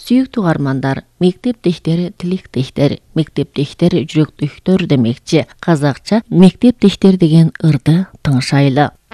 Sүйüktүү армандар, мектептештер, тилектештер, мектептештер, жүрөктөштөр демекчи. Казакча мектептештер деген ырды тыңшайлы.